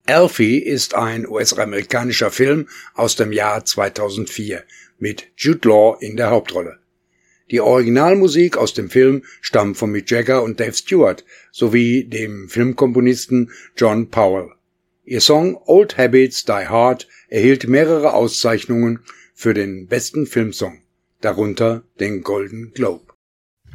Alfie ist ein US-amerikanischer Film aus dem Jahr 2004 mit Jude Law in der Hauptrolle. Die Originalmusik aus dem Film stammt von Mick Jagger und Dave Stewart sowie dem Filmkomponisten John Powell. Ihr Song Old Habits Die Hard erhielt mehrere Auszeichnungen für den besten Filmsong, darunter den Golden Globe.